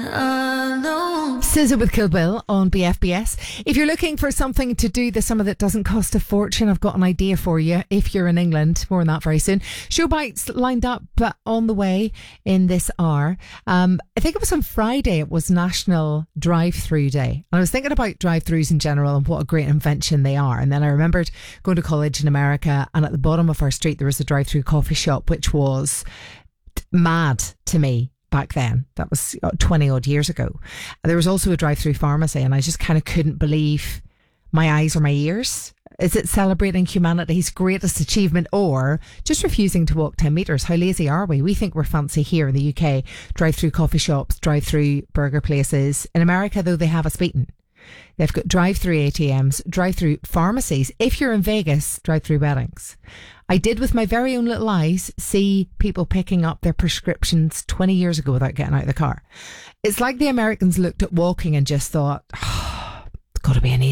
SZA with Kill Bill on BFBS. If you're looking for something to do this summer that doesn't cost a fortune, I've got an idea for you. If you're in England, more on that very soon. Show bites lined up on the way in this hour. I think it was on Friday. It was National Drive-Through Day. And I was thinking about drive-throughs in general and what a great invention they are. And then I remembered going to college in America, and at the bottom of our street there was a drive-through coffee shop, which was mad to me. Back then, that was 20 odd years ago. There was also a drive-through pharmacy, and I just kind of couldn't believe my eyes or my ears. Is it celebrating humanity's greatest achievement, or just refusing to walk 10 metres? How lazy are we? We think we're fancy here in the UK. Drive-through coffee shops, drive-through burger places. In America, though, they have us beaten. They've got drive-through ATMs, drive-through pharmacies. If you're in Vegas, drive-through weddings. I did with my very own little eyes see people picking up their prescriptions 20 years ago without getting out of the car. It's like the Americans looked at walking and just thought, oh, it's got to be an easy